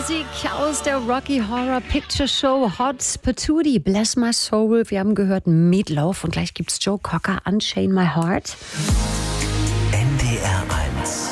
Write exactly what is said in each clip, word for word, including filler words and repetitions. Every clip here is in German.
Musik aus der Rocky Horror Picture Show Hot Patootie, Bless My Soul. Wir haben gehört Meatloaf und gleich gibt's Joe Cocker, Unchain My Heart. N D R eins.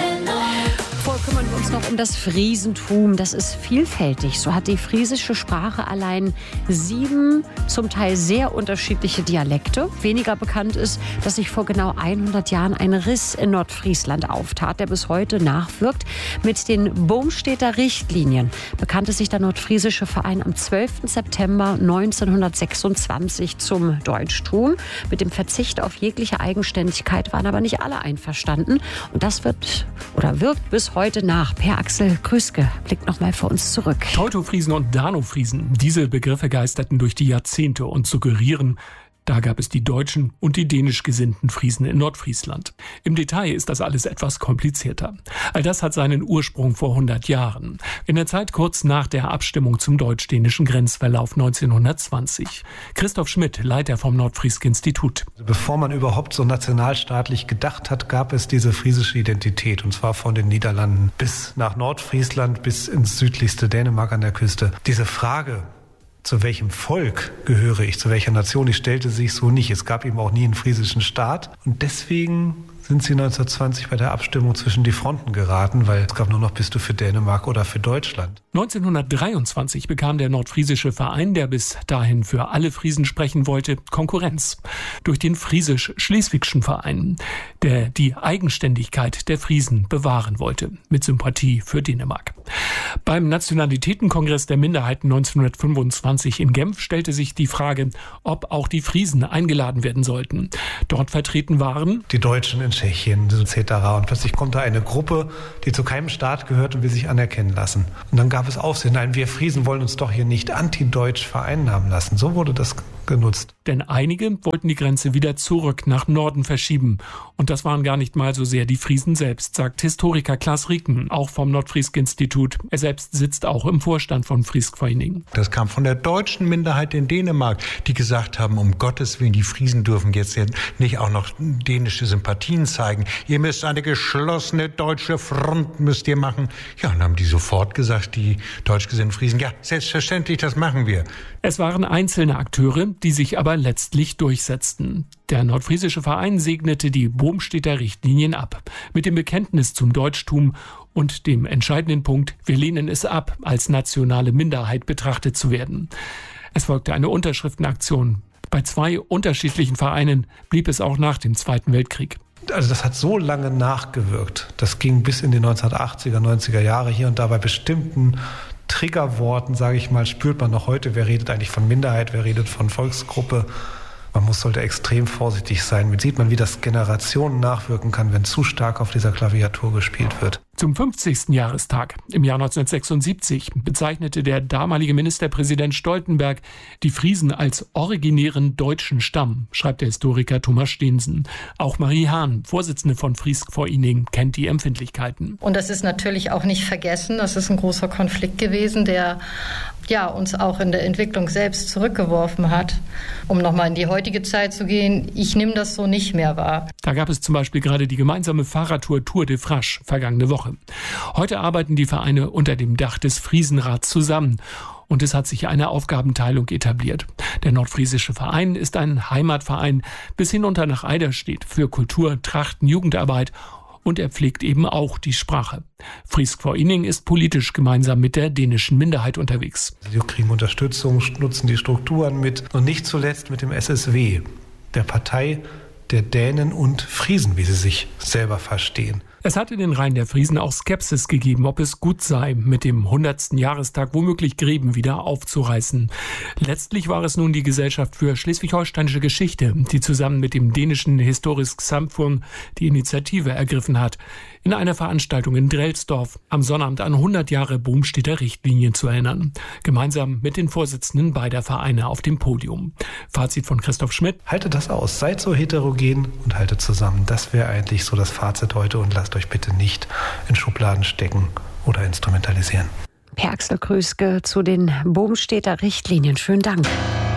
Vorher kümmern wir uns noch um das Friesentum. Das ist vielfältig. So hat die friesische Sprache allein sieben, zum Teil sehr unterschiedliche Dialekte. Weniger bekannt ist, dass sich vor genau hundert Jahren ein Riss in Nordfriesland auftat, der bis heute nachwirkt. Mit den Boomstädter Richtlinien bekannte sich der nordfriesische Verein am zwölften September neunzehnhundertsechsundzwanzig zum Deutschtum. Mit dem Verzicht auf jegliche Eigenständigkeit waren aber nicht alle einverstanden. Und das wird oder wirkt bis heute nach. Per Axel Krüske blickt noch mal für uns zurück. Teutofriesen und Danofriesen, diese Begriffe geisterten durch die Jahrzehnte und suggerieren, da gab es die deutschen und die dänisch gesinnten Friesen in Nordfriesland. Im Detail ist das alles etwas komplizierter. All das hat seinen Ursprung vor hundert Jahren. In der Zeit kurz nach der Abstimmung zum deutsch-dänischen Grenzverlauf neunzehnhundertzwanzig. Christoph Schmidt, Leiter vom Nordfriesk-Institut. Bevor man überhaupt so nationalstaatlich gedacht hat, gab es diese friesische Identität. Und zwar von den Niederlanden bis nach Nordfriesland, bis ins südlichste Dänemark an der Küste. Diese Frage, zu welchem Volk gehöre ich, zu welcher Nation, die stellte sich so nicht. Es gab eben auch nie einen friesischen Staat. Und deswegen sind sie neunzehnhundertzwanzig bei der Abstimmung zwischen die Fronten geraten, weil es gab nur noch, bist du für Dänemark oder für Deutschland. neunzehnhundertdreiundzwanzig bekam der nordfriesische Verein, der bis dahin für alle Friesen sprechen wollte, Konkurrenz durch den Friesisch-Schleswigschen Verein, der die Eigenständigkeit der Friesen bewahren wollte, mit Sympathie für Dänemark. Beim Nationalitätenkongress der Minderheiten neunzehnhundertfünfundzwanzig in Genf stellte sich die Frage, ob auch die Friesen eingeladen werden sollten. Dort vertreten waren die Deutschen in Tschechien et cetera. Und plötzlich kommt da eine Gruppe, die zu keinem Staat gehört und will sich anerkennen lassen. Und dann gab es Aufsehen, nein, wir Friesen wollen uns doch hier nicht antideutsch vereinnahmen lassen. So wurde das genutzt. Denn einige wollten die Grenze wieder zurück nach Norden verschieben. Und das waren gar nicht mal so sehr die Friesen selbst, sagt Historiker Klaas Rieken, auch vom Nordfriesk-Institut. Er selbst sitzt auch im Vorstand von Frieskforeningen. Das kam von der deutschen Minderheit in Dänemark, die gesagt haben, um Gottes Willen, die Friesen dürfen jetzt nicht auch noch dänische Sympathien zeigen. Ihr müsst eine geschlossene deutsche Front müsst ihr machen. Ja, dann haben die sofort gesagt, die deutschgesinnten Friesen, ja, selbstverständlich, das machen wir. Es waren einzelne Akteure, die sich aber letztlich durchsetzten. Der nordfriesische Verein segnete die Boomstädter Richtlinien ab, mit dem Bekenntnis zum Deutschtum und dem entscheidenden Punkt, wir lehnen es ab, als nationale Minderheit betrachtet zu werden. Es folgte eine Unterschriftenaktion. Bei zwei unterschiedlichen Vereinen blieb es auch nach dem Zweiten Weltkrieg. Also das hat so lange nachgewirkt. Das ging bis in die neunzehnhundertachtziger, neunziger Jahre. Hier und da bei bestimmten Triggerworten, sage ich mal, spürt man noch heute, wer redet eigentlich von Minderheit, wer redet von Volksgruppe. Man muss, sollte extrem vorsichtig sein. Jetzt sieht man, wie das Generationen nachwirken kann, wenn zu stark auf dieser Klaviatur gespielt wird. Zum fünfzigsten Jahrestag im Jahr neunzehnhundertsechsundsiebzig bezeichnete der damalige Ministerpräsident Stoltenberg die Friesen als originären deutschen Stamm, schreibt der Historiker Thomas Steensen. Auch Marie Hahn, Vorsitzende von Frieskforeningen, kennt die Empfindlichkeiten. Und das ist natürlich auch nicht vergessen. Das ist ein großer Konflikt gewesen, der ja, uns auch in der Entwicklung selbst zurückgeworfen hat. Um nochmal in die heutige Zeit zu gehen, ich nehme das so nicht mehr wahr. Da gab es zum Beispiel gerade die gemeinsame Fahrradtour Tour de Frasch vergangene Woche. Heute arbeiten die Vereine unter dem Dach des Friesenrats zusammen. Und es hat sich eine Aufgabenteilung etabliert. Der Nordfriesische Verein ist ein Heimatverein bis hinunter nach Eiderstedt für Kultur, Trachten, Jugendarbeit. Und er pflegt eben auch die Sprache. Frieskforening ist politisch gemeinsam mit der dänischen Minderheit unterwegs. Sie kriegen Unterstützung, nutzen die Strukturen mit. Und nicht zuletzt mit dem S S W, der Partei der Dänen und Friesen, wie sie sich selber verstehen. Es hat in den Reihen der Friesen auch Skepsis gegeben, ob es gut sei, mit dem hundertsten Jahrestag womöglich Gräben wieder aufzureißen. Letztlich war es nun die Gesellschaft für schleswig-holsteinische Geschichte, die zusammen mit dem dänischen Historisk Samfund die Initiative ergriffen hat, in einer Veranstaltung in Drelsdorf am Sonnabend an hundert Jahre Boomstädter Richtlinien zu erinnern. Gemeinsam mit den Vorsitzenden beider Vereine auf dem Podium. Fazit von Christoph Schmidt. Haltet das aus, seid so heterogen und haltet zusammen. Das wäre eigentlich so das Fazit heute und lasst euch bitte nicht in Schubladen stecken oder instrumentalisieren. Per Axel Krüske zu den Boomstädter Richtlinien. Schönen Dank.